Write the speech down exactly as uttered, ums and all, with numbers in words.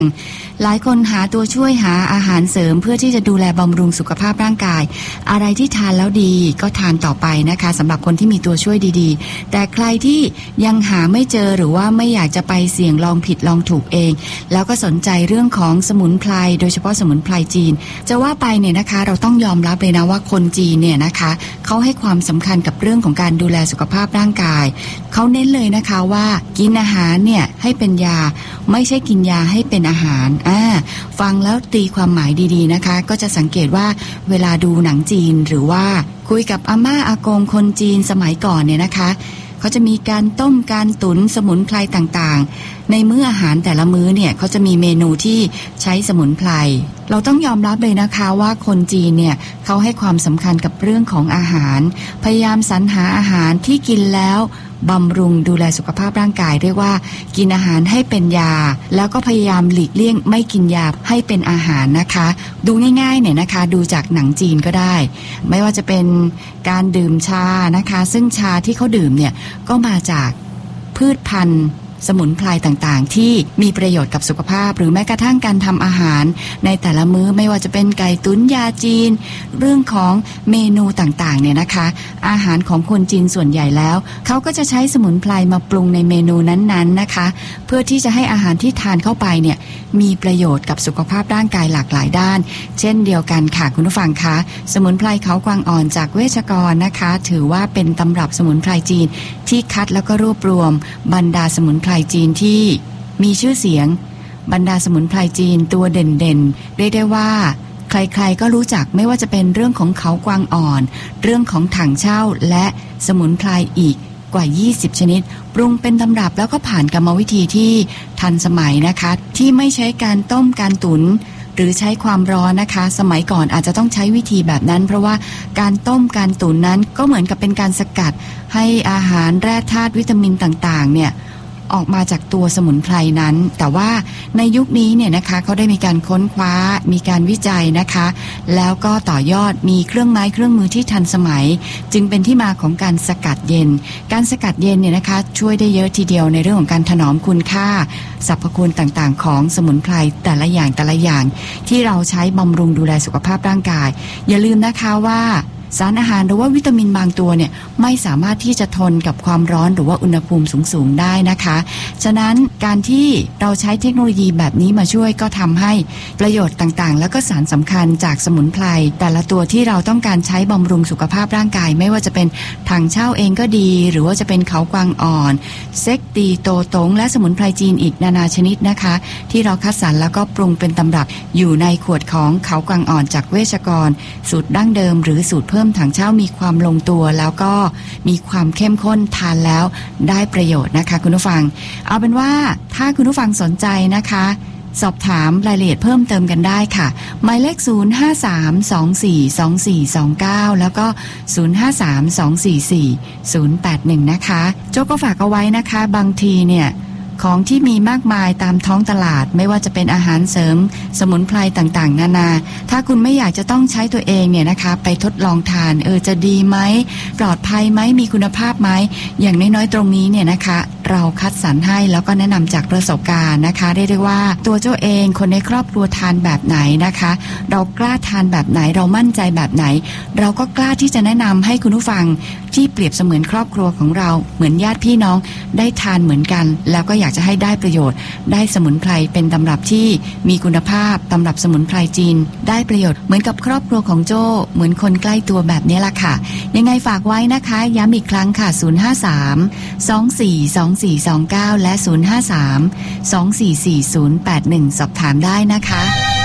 หลายคนหาตัวช่วยหาอาหารเสริมเพื่อที่จะดูแลบำรุงสุขภาพร่างกายอะไรที่ทานแล้วดีก็ทานต่อไปนะคะสำหรับคนที่มีตัวช่วยดีๆแต่ใครที่ยังหาไม่เจอหรือว่าไม่อยากจะไปเสี่ยงลองผิดลองถูกเองแล้วก็สนใจเรื่องของสมุนไพรโดยเฉพาะสมุนไพรจีนจะว่าไปเนี่ยนะคะเราต้องยอมรับเลยนะว่าคนจีนเนี่ยนะคะเขาให้ความสำคัญกับเรื่องของการดูแลสุขภาพร่างกายเขาเน้นเลยนะคะว่ากินอาหารเนี่ยให้เป็นยาไม่ใช่กินยาให้เป็นอาหารอ่าฟังแล้วตีความหมายดีๆนะคะก็จะสังเกตว่าเวลาดูหนังจีนหรือว่าคุยกับอาม่าอากงคนจีนสมัยก่อนเนี่ยนะคะเขาจะมีการต้มการตุ๋นสมุนไพรต่างๆในมื้ออาหารแต่ละมื้อเนี่ยเขาจะมีเมนูที่ใช้สมุนไพรเราต้องยอมรับเลยนะคะว่าคนจีนเนี่ยเขาให้ความสำคัญกับเรื่องของอาหารพยายามสรรหาอาหารที่กินแล้วบำรุงดูแลสุขภาพร่างกายเรียกว่ากินอาหารให้เป็นยาแล้วก็พยายามหลีกเลี่ยงไม่กินยาให้เป็นอาหารนะคะดูง่ายๆเนี่ยนะคะดูจากหนังจีนก็ได้ไม่ว่าจะเป็นการดื่มชานะคะซึ่งชาที่เขาดื่มเนี่ยก็มาจากพืชพันธุ์สมุนไพรต่างๆที่มีประโยชน์กับสุขภาพหรือแม้กระทั่งการทำอาหารในแต่ละมื้อไม่ว่าจะเป็นไก่ตุ๋นยาจีนเรื่องของเมนูต่างๆเนี่ยนะคะอาหารของคนจีนส่วนใหญ่แล้วเขาก็จะใช้สมุนไพรมาปรุงในเมนูนั้นๆนะคะเพื่อที่จะให้อาหารที่ทานเข้าไปเนี่ยมีประโยชน์กับสุขภาพร่างกายหลากหลายด้านเช่นเดียวกันค่ะคุณผู้ฟังคะสมุนไพรเขากวางอ่อนจากเวชกรนะคะถือว่าเป็นตำรับสมุนไพรจีนที่คัดแล้วก็รวบรวมบรรดาสมุนไพรจีนที่มีชื่อเสียงบรรดาสมุนไพรจีนตัวเด่นๆเรียกได้ว่าใครๆก็รู้จักไม่ว่าจะเป็นเรื่องของเขากวางอ่อนเรื่องของถังเช่าและสมุนไพรอีกกว่ายี่สิบชนิดปรุงเป็นตำรับแล้วก็ผ่านกรรมวิธีที่ทันสมัยนะคะที่ไม่ใช้การต้มการตุ๋นหรือใช้ความร้อนนะคะสมัยก่อนอาจจะต้องใช้วิธีแบบนั้นเพราะว่าการต้มการตุ๋นนั้นก็เหมือนกับเป็นการสกัดให้อาหารแร่ธาตุวิตามินต่างๆเนี่ยออกมาจากตัวสมุนไพรนั้นแต่ว่าในยุคนี้เนี่ยนะคะเขาได้มีการค้นคว้ามีการวิจัยนะคะแล้วก็ต่อยอดมีเครื่องไม้เครื่องมือที่ทันสมัยจึงเป็นที่มาของการสกัดเย็นการสกัดเย็นเนี่ยนะคะช่วยได้เยอะทีเดียวในเรื่องของการถนอมคุณค่าสรรพคุณต่างๆของสมุนไพรแต่ละอย่างแต่ละอย่างที่เราใช้บำรุงดูแลสุขภาพร่างกายอย่าลืมนะคะว่าสารอาหารหรือว่าวิตามินบางตัวเนี่ยไม่สามารถที่จะทนกับความร้อนหรือว่าอุณหภูมิสูงๆได้นะคะฉะนั้นการที่เราใช้เทคโนโลยีแบบนี้มาช่วยก็ทำให้ประโยชน์ต่างๆแล้วก็สารสำคัญจากสมุนไพรแต่ละตัวที่เราต้องการใช้บำรุงสุขภาพร่างกายไม่ว่าจะเป็นถังเช่าเองก็ดีหรือว่าจะเป็นเขากวางอ่อนเซ็กตีโตตงและสมุนไพรจีนอีกนานาชนิดนะคะที่เราคัดสรรแล้วก็ปรุงเป็นตำรับอยู่ในขวดของเขากวางอ่อนจากเวชกรสูตรดั้งเดิมหรือสูตรเพิ่มถังเช่ามีความลงตัวแล้วก็มีความเข้มข้นทานแล้วได้ประโยชน์นะคะคุณผู้ฟังเอาเป็นว่าถ้าคุณผู้ฟังสนใจนะคะสอบถามรายละเอียดเพิ่มเติมกันได้ค่ะหมายเลขศูนย์ ห้า สาม สอง สี่ สอง สี่ สอง เก้าแล้วก็ศูนย์ ห้า สาม สอง สี่ สี่ ศูนย์ แปด หนึ่งนะคะโจ้ก็ฝากเอาไว้นะคะบางทีเนี่ยของที่มีมากมายตามท้องตลาดไม่ว่าจะเป็นอาหารเสริมสมุนไพรต่างๆนานาถ้าคุณไม่อยากจะต้องใช้ตัวเองเนี่ยนะคะไปทดลองทานเออจะดีไหมปลอดภัยไหมมีคุณภาพไหมอย่างน้อยๆตรงนี้เนี่ยนะคะเราคัดสรรให้แล้วก็แนะนำจากประสบการณ์นะคะเรียกได้ว่าตัวเจ้าเองคนในครอบครัวทานแบบไหนนะคะเรากล้าทานแบบไหนเรามั่นใจแบบไหนเราก็กล้าที่จะแนะนำให้คุณผู้ฟังที่เปรียบเสมือนครอบครัวของเราเหมือนญาติพี่น้องได้ทานเหมือนกันแล้วก็อยากจะให้ได้ประโยชน์ได้สมุนไพรเป็นตำรับที่มีคุณภาพตำรับสมุนไพรจีนได้ประโยชน์เหมือนกับครอบครัวของโจ้เหมือนคนใกล้ตัวแบบนี้ล่ะค่ะยังไงฝากไว้นะคะย้ำอีกครั้งค่ะศูนย์ ห้า สาม สอง สี่ สอง สี่ สอง เก้าและศูนย์ ห้า สาม สอง สี่ สี่ ศูนย์ แปด หนึ่งสอบถามได้นะคะ